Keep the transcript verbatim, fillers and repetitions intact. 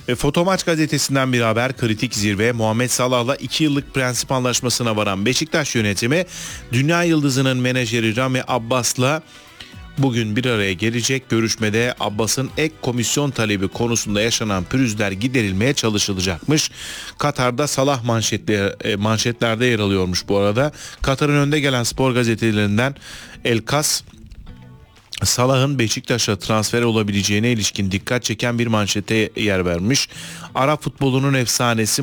Ve Fotomaç gazetesinden bir haber, kritik zirve. Muhammed Salah'la iki yıllık prensip anlaşmasına varan Beşiktaş yönetimi dünya yıldızının menajeri Rami Abbas'la bugün bir araya gelecek. Görüşmede Abbas'ın ek komisyon talebi konusunda yaşanan pürüzler giderilmeye çalışılacakmış. Katar'da Salah manşetler, manşetlerde yer alıyormuş bu arada. Katar'ın önde gelen spor gazetelerinden El Kas, Salah'ın Beşiktaş'a transfer olabileceğine ilişkin dikkat çeken bir manşete yer vermiş. Arap futbolunun efsanesi